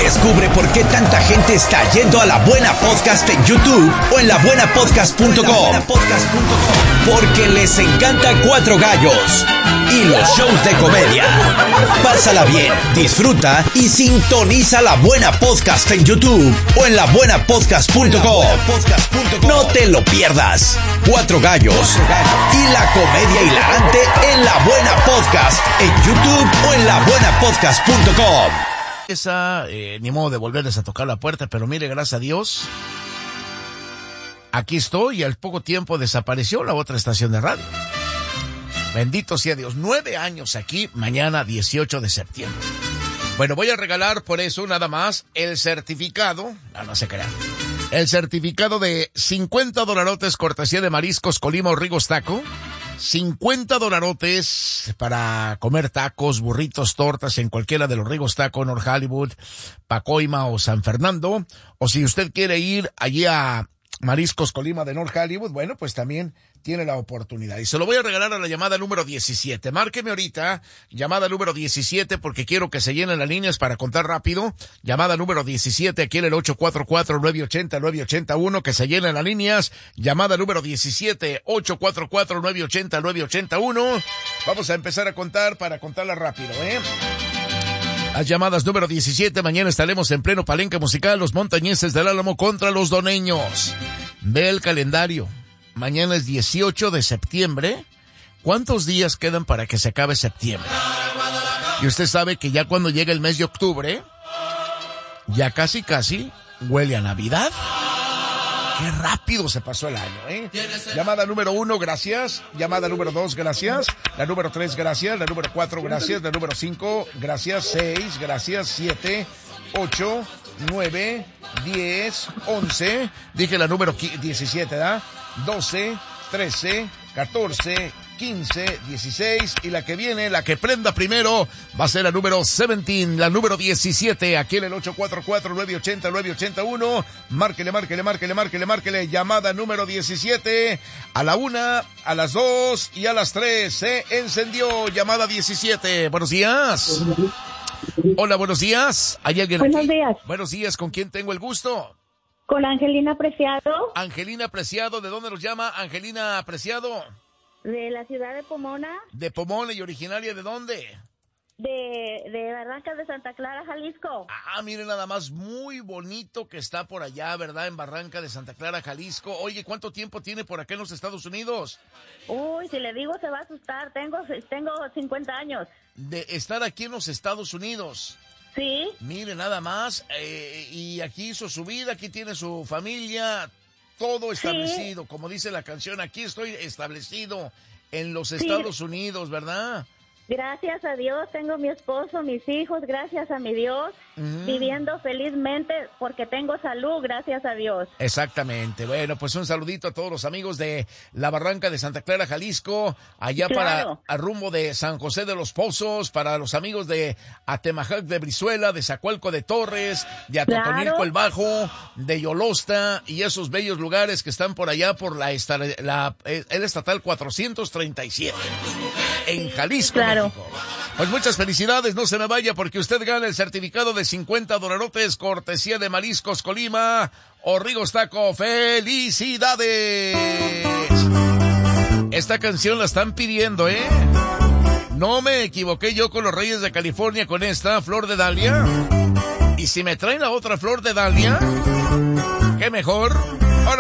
Descubre por qué tanta gente está yendo a La Buena Podcast en YouTube o en labuenapodcast.com. Porque les encanta Cuatro Gallos y los shows de comedia. Pásala bien, disfruta y sintoniza La Buena Podcast en YouTube o en labuenapodcast.com. No te lo pierdas. Cuatro Gallos y la comedia hilarante en La Buena Podcast en YouTube o en labuenapodcast.com. Ni modo de volverles a tocar la puerta, pero mire, gracias a Dios, aquí estoy y al poco tiempo desapareció la otra estación de radio. Bendito sea Dios, 9 años aquí, mañana 18 de septiembre. Bueno, voy a regalar por eso nada más el certificado, no se crean, el certificado de $50 cortesía de Mariscos Colima o Rigos Taco. $50 para comer tacos, burritos, tortas en cualquiera de los Rigos Taco, North Hollywood, Pacoima o San Fernando. O si usted quiere ir allí a Mariscos Colima de North Hollywood, bueno, pues también tiene la oportunidad. Y se lo voy a regalar a la llamada número 17. Márqueme ahorita, llamada número 17, porque quiero que se llenen las líneas para contar rápido. Llamada número 17, aquí en el 844-980-981, que se llenen las líneas. Llamada número 17, 844-980-981. Vamos a empezar a contar para contarla rápido, Las llamadas número 17, mañana estaremos en pleno palenque musical, los montañeses del Álamo contra los doneños. Ve el calendario. Mañana es 18 de septiembre. ¿Cuántos días quedan para que se acabe septiembre? Y usted sabe que ya cuando llega el mes de octubre, ya casi huele a Navidad. Qué rápido se pasó el año, Llamada número 1, gracias. Llamada número 2, gracias. La número 3, gracias. La número 4, gracias. La número 5, gracias. 6, gracias. 7, 8, 9, 10, 11. Dije la número 17, ¿verdad? 12, 13, 14, 15, 16. Y la que viene, la que prenda primero, va a ser la número 17, la número 17. Aquí en el 844-980-981. Márquele. Llamada número 17. A la 1, a las 2 y a las 3. Se encendió. Llamada 17. Buenos días. Hola, buenos días. ¿Hay alguien aquí? Buenos días. Buenos días, ¿con quién tengo el gusto? Con Angelina Preciado. Angelina Preciado, ¿de dónde nos llama Angelina Preciado? De la ciudad de Pomona. De Pomona, ¿y originaria de dónde? De Barrancas de Santa Clara, Jalisco. Miren nada más, muy bonito que está por allá, ¿verdad? En Barranca de Santa Clara, Jalisco. Oye, ¿cuánto tiempo tiene por acá en los Estados Unidos? Uy, si le digo se va a asustar, tengo 50 años. De estar aquí en los Estados Unidos. Sí. Mire, nada más, y aquí hizo su vida, aquí tiene su familia, todo establecido, sí. Como dice la canción, aquí estoy establecido en los Estados Unidos, ¿verdad? Gracias a Dios, tengo mi esposo, mis hijos, gracias a mi Dios, viviendo felizmente porque tengo salud, gracias a Dios. Exactamente. Bueno, pues un saludito a todos los amigos de la Barranca de Santa Clara, Jalisco, allá claro. Para a rumbo de San José de los Pozos, para los amigos de Atemajac de Brizuela, de Zacualco de Torres, de Atotonilco claro. El Bajo, de Yolosta y esos bellos lugares que están por allá por el estatal 437 en Jalisco. Claro. Pues muchas felicidades, no se me vaya porque usted gana el certificado de $50 cortesía de Mariscos Colima o Rigos Taco. ¡Felicidades! Esta canción la están pidiendo, No me equivoqué yo con los Reyes de California con esta Flor de Dalia. Y si me traen la otra Flor de Dalia, qué mejor.